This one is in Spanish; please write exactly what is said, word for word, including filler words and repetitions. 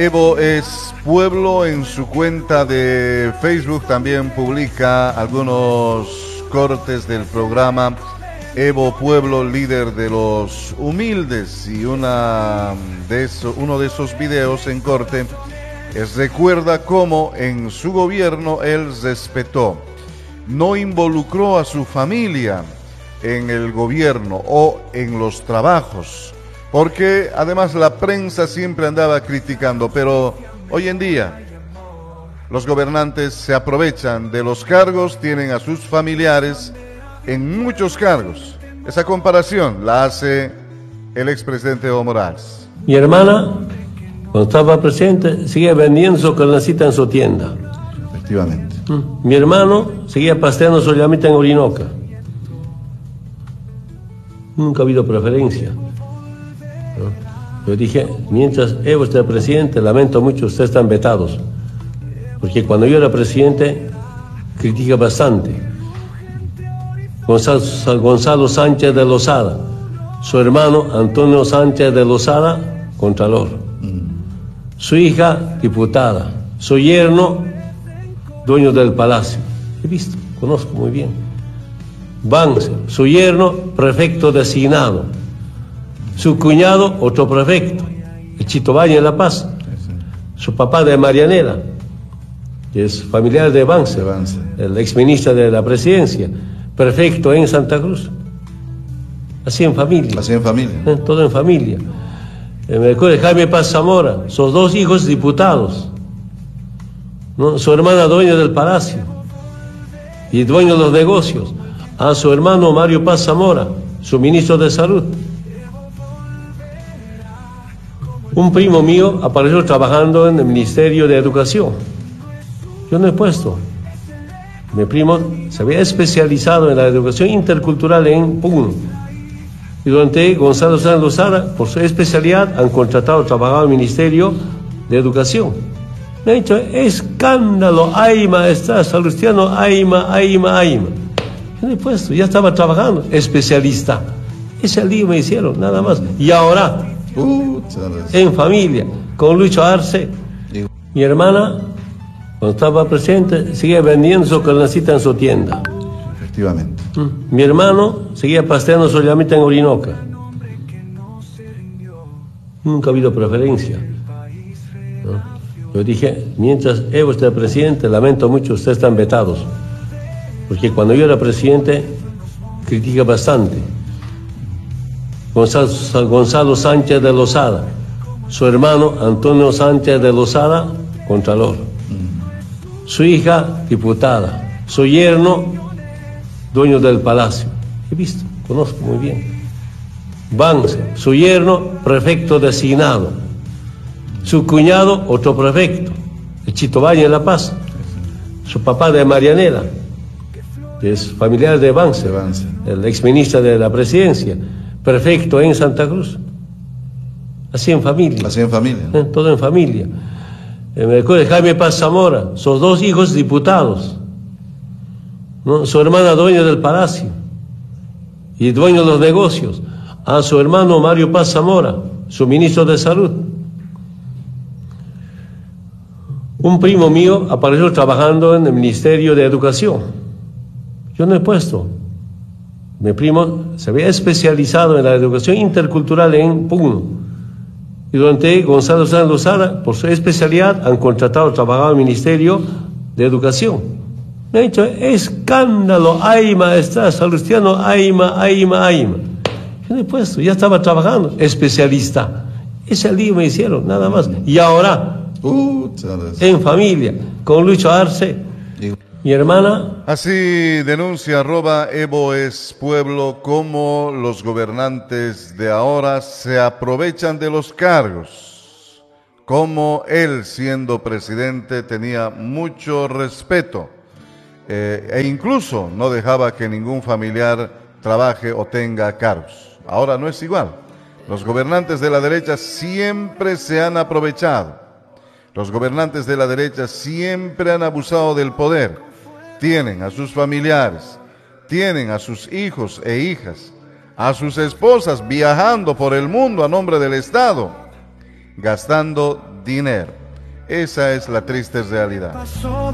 Evo es Pueblo en su cuenta de Facebook también publica algunos cortes del programa Evo Pueblo, líder de los humildes, y una de eso, uno de esos videos en corte es recuerda cómo en su gobierno él respetó, no involucró a su familia en el gobierno o en los trabajos, porque además la prensa siempre andaba criticando, pero hoy en día los gobernantes se aprovechan de los cargos, tienen a sus familiares en muchos cargos. Esa comparación la hace el expresidente Evo Morales. Mi hermana, cuando estaba presidente, seguía vendiendo su carnecita en su tienda. Efectivamente. Mi hermano seguía pasteando su llamita en Orinoca. Nunca ha habido preferencia. Yo dije, mientras Evo esté presidente, lamento mucho, ustedes están vetados. Porque cuando yo era presidente, critica bastante. Gonzalo, Gonzalo Sánchez de Lozada, su hermano Antonio Sánchez de Lozada, contralor. Su hija, diputada. Su yerno, dueño del palacio. He visto, conozco muy bien. Banzer, su yerno, prefecto designado. Su cuñado, otro prefecto, el Chito Baña de La Paz. Su papá de Marianela, que es familiar de Banzer, el exministro de la presidencia, prefecto en Santa Cruz. Así en familia. Así en familia. ¿Eh? Todo en familia. Eh, me recuerdo de Jaime Paz Zamora, sus dos hijos diputados, ¿no? Su hermana dueña del palacio y dueño de los negocios. A su hermano Mario Paz Zamora, su ministro de salud. Un primo mío apareció trabajando en el Ministerio de Educación. Yo no he puesto. Mi primo se había especializado en la educación intercultural en Puno. Y durante Gonzalo Sánchez Lozada, por su especialidad, han contratado, trabajado en el Ministerio de Educación. Me han dicho, escándalo, Aima, está Salustiano, Aima, Aima, Aima. Yo no he puesto, ya estaba trabajando, especialista. Ese lío me hicieron, nada más. Y ahora, en familia, con Lucho Arce, mi hermana, cuando estaba presente, seguía vendiendo su carnecita en su tienda. Efectivamente. Mi hermano seguía pasteando su llamita en Orinoca. Nunca ha habido preferencia. ¿No? Yo dije, mientras Evo esté presidente, lamento mucho, ustedes están vetados. Porque cuando yo era presidente, critica bastante. Gonzalo, Gonzalo Sánchez de Lozada, su hermano Antonio Sánchez de Lozada, contralor. Su hija, diputada. Su yerno, dueño del palacio. He visto, conozco muy bien. Banzer, su yerno, prefecto designado. Su cuñado, otro prefecto, el Chito Baña de La Paz. Su papá de Marianela, que es familiar de Banzer, el exministro de la presidencia, prefecto en Santa Cruz. Así en familia. Así en familia. ¿Eh? Todo en familia. Eh, me recuerdo de Jaime Paz Zamora, sus dos hijos diputados, ¿no? Su hermana dueña del palacio y dueño de los negocios. A su hermano Mario Paz Zamora, su ministro de salud. Un primo mío apareció trabajando en el Ministerio de Educación. Yo no he puesto. Mi primo se había especializado en la educación intercultural en Puno. Y durante Gonzalo Sánchez Lozada, por su especialidad, han contratado, trabajado en el Ministerio de Educación. Me han dicho, escándalo, Aima, está Salustiano, Aima, Aima, Aima. Yo no he puesto, ya estaba trabajando, especialista. Ese lío me hicieron, nada más. Y ahora, en familia, con Lucho Arce, mi hermana. Así denuncia arroba Evo es Pueblo cómo los gobernantes de ahora se aprovechan de los cargos, como él siendo presidente tenía mucho respeto eh, e incluso no dejaba que ningún familiar trabaje o tenga cargos. Ahora no es igual. Los gobernantes de la derecha siempre se han aprovechado. Los gobernantes de la derecha siempre han abusado del poder. Tienen a sus familiares, tienen a sus hijos e hijas, a sus esposas viajando por el mundo a nombre del Estado, gastando dinero. Esa es la triste realidad.